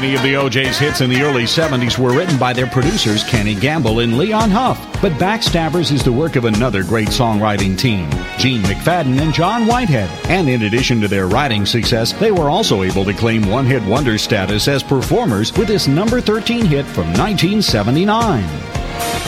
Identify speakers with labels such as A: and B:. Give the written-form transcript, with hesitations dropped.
A: Many of the O'Jays' hits in the early 70s were written by their producers Kenny Gamble and Leon Huff. But Backstabbers is the work of another great songwriting team, Gene McFadden and John Whitehead. And in addition to their writing success, they were also able to claim one-hit wonder status as performers with this number 13 hit from 1979.